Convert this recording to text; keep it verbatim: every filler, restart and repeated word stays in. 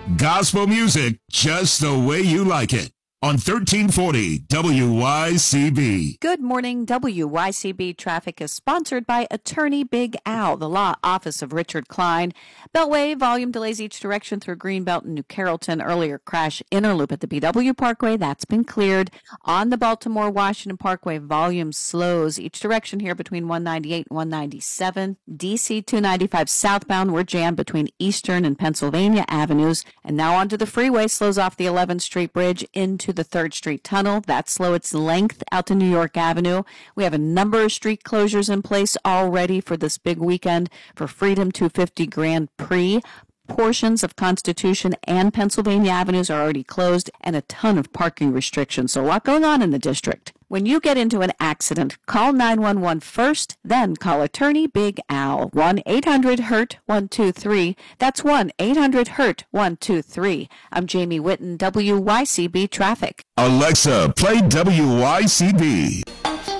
Gospel music just the way you like it. On thirteen forty W Y C B. Good morning. W Y C B traffic is sponsored by Attorney Big Al, the law office of Richard Klein. Beltway volume delays each direction through Greenbelt and New Carrollton. Earlier crash interloop at the B W Parkway. That's been cleared. On the Baltimore-Washington Parkway, volume slows each direction here between one ninety-eight and one ninety-seven. D C two ninety-five southbound, we're jammed between Eastern and Pennsylvania avenues. And now onto the freeway, slows off the eleventh Street Bridge into the third Street Tunnel. That's slow its length out to New York Avenue. We have a number of street closures in place already for this big weekend for Freedom two fifty Grand Prix. Portions of Constitution and Pennsylvania avenues are already closed, and a ton of parking restrictions. So a lot going on in the district. When you get into an accident, call nine one one first, then call Attorney Big Al. one eight hundred hurt one two three. That's one eight hundred hurt one two three. I'm Jamie Whitten, W Y C B Traffic. Alexa, play W Y C B.